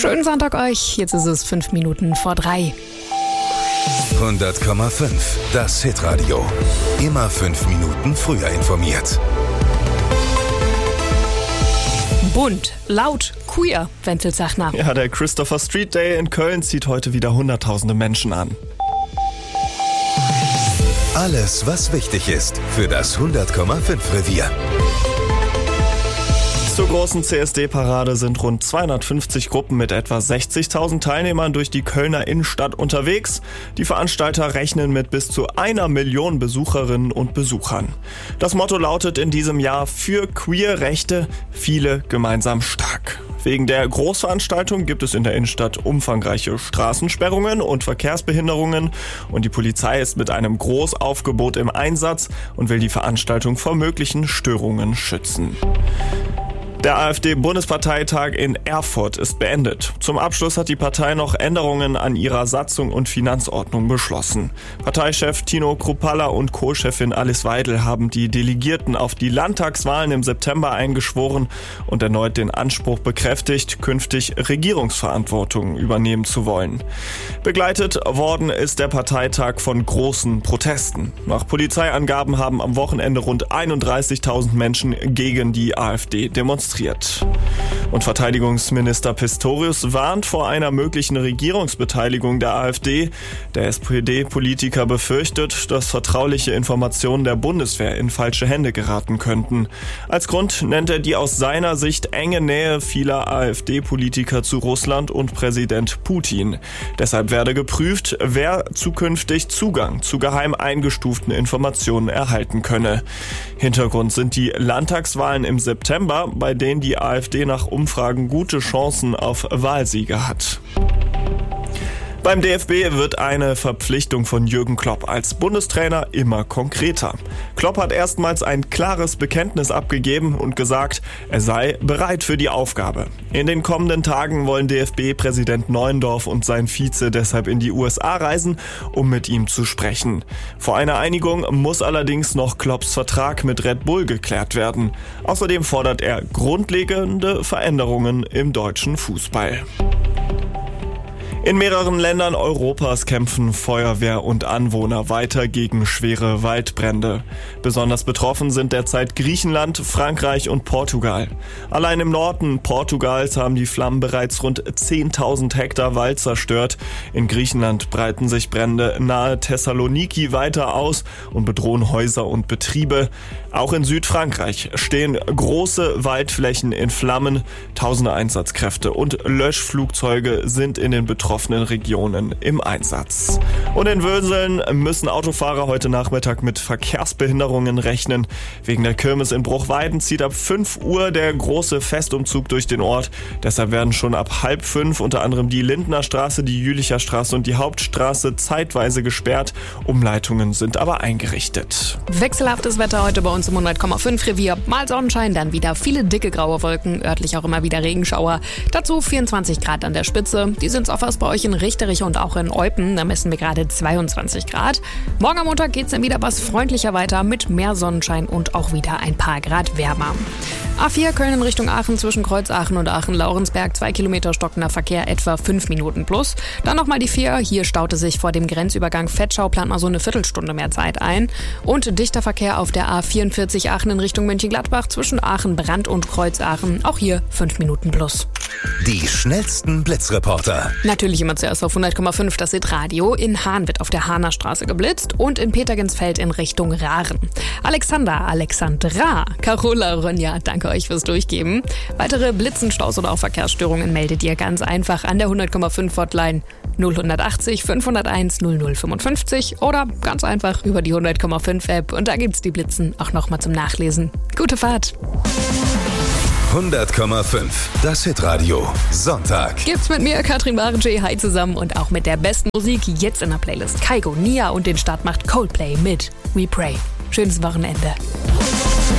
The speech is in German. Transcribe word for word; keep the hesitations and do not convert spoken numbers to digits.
Schönen Sonntag euch, jetzt ist es fünf Minuten vor drei. hundert Komma fünf, das Hitradio. Immer fünf Minuten früher informiert. Bunt, laut, queer, Wenzel Zachner. Ja, der Christopher Street Day in Köln zieht heute wieder hunderttausende Menschen an. Alles, was wichtig ist für das hundert Komma fünf Revier. Zur großen C S D-Parade sind rund zweihundertfünfzig Gruppen mit etwa sechzigtausend Teilnehmern durch die Kölner Innenstadt unterwegs. Die Veranstalter rechnen mit bis zu einer Million Besucherinnen und Besuchern. Das Motto lautet in diesem Jahr für Queer-Rechte, viele gemeinsam stark. Wegen der Großveranstaltung gibt es in der Innenstadt umfangreiche Straßensperrungen und Verkehrsbehinderungen und die Polizei ist mit einem Großaufgebot im Einsatz und will die Veranstaltung vor möglichen Störungen schützen. Der AfD-Bundesparteitag in Erfurt ist beendet. Zum Abschluss hat die Partei noch Änderungen an ihrer Satzung und Finanzordnung beschlossen. Parteichef Tino Kruppalla und Co-Chefin Alice Weidel haben die Delegierten auf die Landtagswahlen im September eingeschworen und erneut den Anspruch bekräftigt, künftig Regierungsverantwortung übernehmen zu wollen. Begleitet worden ist der Parteitag von großen Protesten. Nach Polizeiangaben haben am Wochenende rund einunddreißigtausend Menschen gegen die AfD demonstriert. Und Verteidigungsminister Pistorius warnt vor einer möglichen Regierungsbeteiligung der AfD. Der S P D-Politiker befürchtet, dass vertrauliche Informationen der Bundeswehr in falsche Hände geraten könnten. Als Grund nennt er die aus seiner Sicht enge Nähe vieler AfD-Politiker zu Russland und Präsident Putin. Deshalb werde geprüft, wer zukünftig Zugang zu geheim eingestuften Informationen erhalten könne. Hintergrund sind die Landtagswahlen im September, bei denen die AfD nach Umfragen gute Chancen auf Wahlsiege hat. Beim D F B wird eine Verpflichtung von Jürgen Klopp als Bundestrainer immer konkreter. Klopp hat erstmals ein klares Bekenntnis abgegeben und gesagt, er sei bereit für die Aufgabe. In den kommenden Tagen wollen D F B-Präsident Neuendorf und sein Vize deshalb in die U S A reisen, um mit ihm zu sprechen. Vor einer Einigung muss allerdings noch Klopps Vertrag mit Red Bull geklärt werden. Außerdem fordert er grundlegende Veränderungen im deutschen Fußball. In mehreren Ländern Europas kämpfen Feuerwehr und Anwohner weiter gegen schwere Waldbrände. Besonders betroffen sind derzeit Griechenland, Frankreich und Portugal. Allein im Norden Portugals haben die Flammen bereits rund zehntausend Hektar Wald zerstört. In Griechenland breiten sich Brände nahe Thessaloniki weiter aus und bedrohen Häuser und Betriebe. Auch in Südfrankreich stehen große Waldflächen in Flammen. Tausende Einsatzkräfte und Löschflugzeuge sind in den betroffenen Regionen im Einsatz. Und in Würseln müssen Autofahrer heute Nachmittag mit Verkehrsbehinderungen rechnen. Wegen der Kirmes in Bruchweiden zieht ab fünf Uhr der große Festumzug durch den Ort. Deshalb werden schon ab halb fünf unter anderem die Lindner Straße, die Jülicher Straße und die Hauptstraße zeitweise gesperrt. Umleitungen sind aber eingerichtet. Wechselhaftes Wetter heute bei uns im hundert Komma fünf Revier. Mal Sonnenschein, dann wieder viele dicke graue Wolken, örtlich auch immer wieder Regenschauer. Dazu vierundzwanzig Grad an der Spitze. Die sind auch fast bei euch in Richterich und auch in Eupen. Da messen wir gerade zweiundzwanzig Grad. Morgen am Montag geht es dann wieder was freundlicher weiter mit mehr Sonnenschein und auch wieder ein paar Grad wärmer. A vier Köln in Richtung Aachen zwischen Kreuzaachen und Aachen-Laurensberg. Zwei Kilometer stockender Verkehr, etwa fünf Minuten plus. Dann nochmal die vier. Hier staute sich vor dem Grenzübergang Vetschau, plant mal so eine Viertelstunde mehr Zeit ein. Und dichter Verkehr auf der A vierundvierzig Aachen in Richtung Mönchengladbach zwischen Aachen, Brand und Kreuzaachen. Auch hier fünf Minuten plus. Die schnellsten Blitzreporter. Natürlich immer zuerst auf hundert Komma fünf das Hitradio. In Hahn wird auf der Hahner Straße geblitzt und in Petergensfeld in Richtung Rahren. Alexander, Alexandra, Carola, Ronja, danke euch fürs Durchgeben. Weitere Blitzen, Staus oder auch Verkehrsstörungen meldet ihr ganz einfach an der hundert Komma fünf Hotline null achtzig fünfhunderteins null null fünfundfünfzig oder ganz einfach über die hundert Komma fünf App und da gibt's die Blitzen auch nochmal zum Nachlesen. Gute Fahrt! hundert Komma fünf, das Hitradio, Sonntag. Gibt's mit mir, Katrin Barensche, hi zusammen und auch mit der besten Musik jetzt in der Playlist. Kygo, Nia und den Start macht Coldplay mit We Pray. Schönes Wochenende.